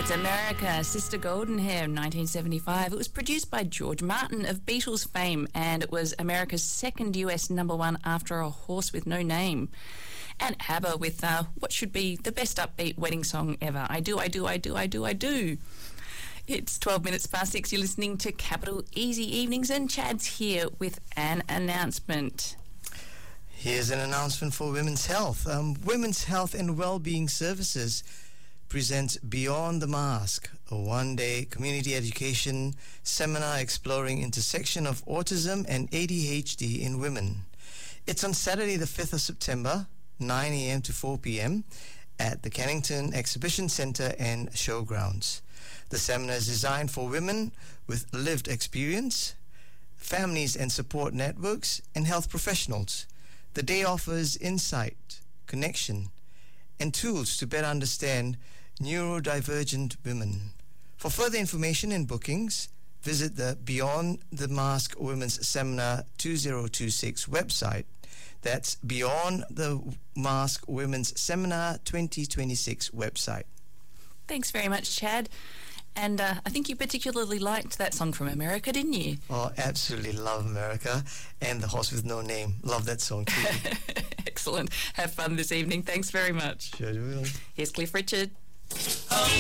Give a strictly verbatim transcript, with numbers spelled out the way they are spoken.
It's America, Sister Goldenhair, nineteen seventy-five. It was produced by George Martin of Beatles fame, and it was America's second U S number one after A Horse with No Name. And ABBA with uh, what should be the best upbeat wedding song ever, I Do, I Do, I Do, I Do, I Do. It's twelve minutes past six. You're listening to Capital Easy Evenings, and Chad's here with an announcement. Here's an announcement for Women's Health. Um, Women's Health and Wellbeing Services presents Beyond the Mask, a one-day community education seminar exploring intersection of autism and A D H D in women. It's on Saturday the fifth of September, nine a.m. to four p.m. at the Kennington Exhibition Centre and Showgrounds. The seminar is designed for women with lived experience, families and support networks, and health professionals. The day offers insight, connection, and tools to better understand neurodivergent women. For further information and bookings, visit the Beyond the Mask Women's Seminar two thousand twenty-six website. That's Beyond the Mask Women's Seminar twenty twenty-six website. Thanks very much, Chad. And uh, I think you particularly liked that song from America, didn't you? Oh, absolutely love America. And The Horse with No Name. Love that song too. Excellent. Have fun this evening. Thanks very much. Sure will. Here's Cliff Richard. Oh.